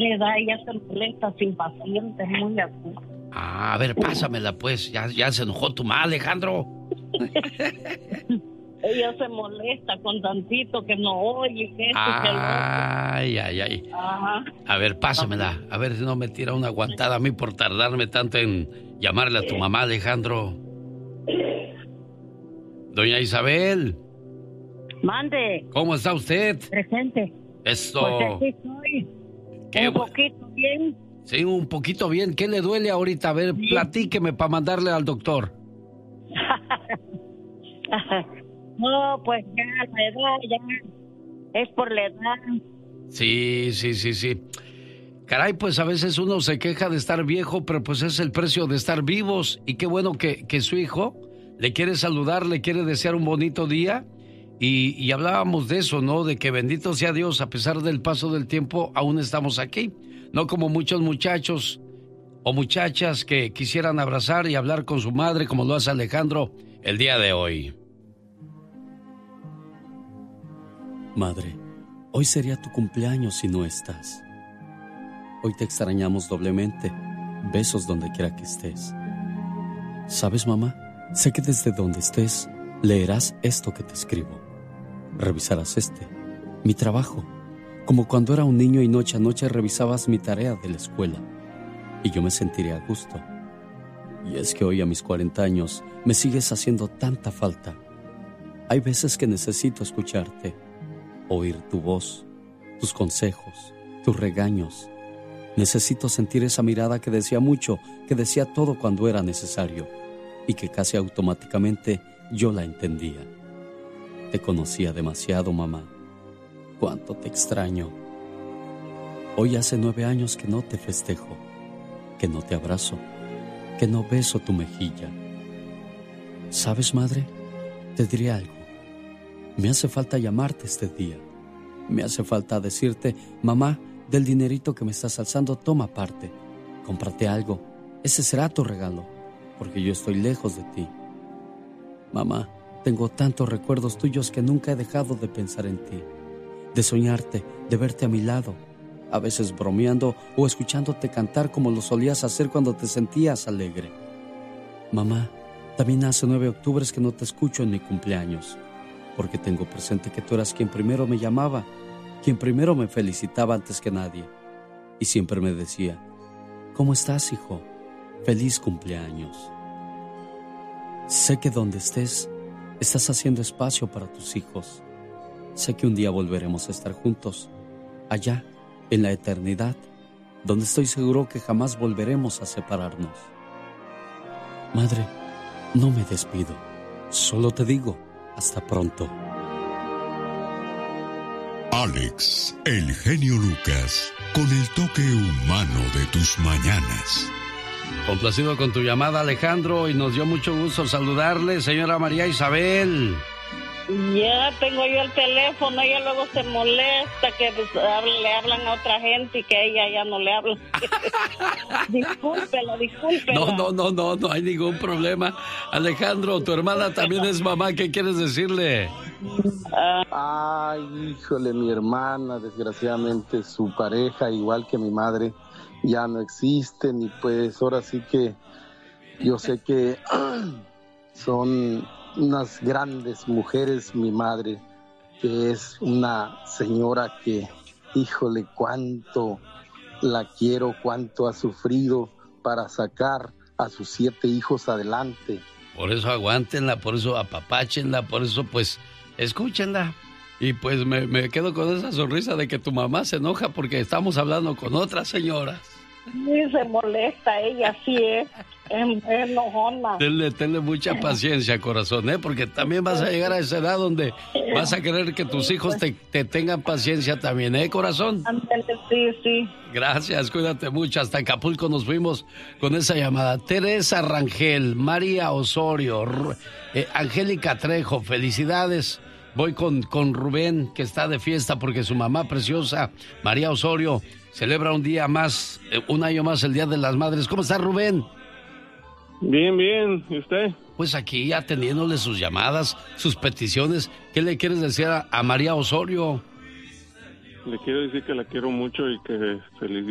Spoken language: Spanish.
le da, ella se molesta, se impaciente, muy así. A ver, pásamela pues, ya se enojó tu mamá, Alejandro. Ella se molesta con tantito que no oye, que esto, que lo otro. Ay. Ajá. A ver, pásamela, a ver si no me tira una aguantada a mí por tardarme tanto en llamarle a tu mamá, Alejandro. Doña Isabel. Mande. ¿Cómo está usted? Presente. Esto. Pues aquí estoy. Un poquito bien. Sí, un poquito bien. ¿Qué le duele ahorita? A ver, platíqueme para mandarle al doctor. No, pues ya, la edad, ya. Es por la edad. Sí. Caray, pues a veces uno se queja de estar viejo, pero pues es el precio de estar vivos. Y qué bueno que su hijo le quiere saludar, le quiere desear un bonito día. Y hablábamos de eso, ¿no? De que bendito sea Dios, a pesar del paso del tiempo, aún estamos aquí. No como muchos muchachos o muchachas que quisieran abrazar y hablar con su madre, como lo hace Alejandro el día de hoy. Madre, hoy sería tu cumpleaños si no estás. Hoy te extrañamos doblemente. Besos donde quiera que estés. ¿Sabes, mamá? Sé que desde donde estés leerás esto que te escribo. Revisarás mi trabajo, como cuando era un niño y noche a noche revisabas mi tarea de la escuela. Y yo me sentiré a gusto. Y es que hoy a mis 40 años me sigues haciendo tanta falta. Hay veces que necesito escucharte, oír tu voz, tus consejos, tus regaños. Necesito sentir esa mirada que decía mucho, que decía todo cuando era necesario y que casi automáticamente yo la entendía. Te conocía demasiado, mamá. Cuánto te extraño. Hoy hace 9 años que no te festejo, que no te abrazo, que no beso tu mejilla. ¿Sabes, madre? Te diré algo. Me hace falta llamarte este día. Me hace falta decirte, mamá, del dinerito que me estás alzando, toma parte. Cómprate algo. Ese será tu regalo, porque yo estoy lejos de ti. Mamá, tengo tantos recuerdos tuyos que nunca he dejado de pensar en ti, de soñarte, de verte a mi lado, a veces bromeando o escuchándote cantar como lo solías hacer cuando te sentías alegre. Mamá, también hace 9 octubres que no te escucho en mi cumpleaños, porque tengo presente que tú eras quien primero me llamaba, quien primero me felicitaba antes que nadie, y siempre me decía, ¿cómo estás, hijo? Feliz cumpleaños. Sé que donde estés, estás haciendo espacio para tus hijos. Sé que un día volveremos a estar juntos, allá, en la eternidad, donde estoy seguro que jamás volveremos a separarnos. Madre, no me despido, solo te digo, hasta pronto. Alex, el genio Lucas, con el toque humano de tus mañanas. Complacido con tu llamada, Alejandro, y nos dio mucho gusto saludarle, señora María Isabel. Ya tengo yo el teléfono, ella luego se molesta que pues, le hablan a otra gente y que a ella ya no le hablan. Discúlpela. No hay ningún problema. Alejandro, tu hermana también es mamá, ¿qué quieres decirle? Ay, híjole, mi hermana, desgraciadamente su pareja, igual que mi madre, ya no existen y pues ahora sí que yo sé que son unas grandes mujeres, mi madre, que es una señora que, híjole, cuánto la quiero, cuánto ha sufrido para sacar a sus 7 hijos adelante. Por eso aguántenla, por eso apapáchenla, por eso pues escúchenla. Y pues me quedo con esa sonrisa de que tu mamá se enoja porque estamos hablando con otras señoras. Sí, se molesta ella, sí es enojona. Tenle mucha paciencia, corazón, porque también vas a llegar a esa edad donde vas a querer que tus hijos te tengan paciencia también, corazón. Sí. Gracias, cuídate mucho. Hasta Acapulco nos fuimos con esa llamada. Teresa Rangel, María Osorio, Angélica Trejo, felicidades. Voy con Rubén, que está de fiesta porque su mamá preciosa, María Osorio, celebra un año más el Día de las Madres. ¿Cómo está, Rubén? Bien, ¿y usted? Pues aquí atendiéndole sus llamadas, sus peticiones. ¿Qué le quieres decir a María Osorio? Le quiero decir que la quiero mucho y que feliz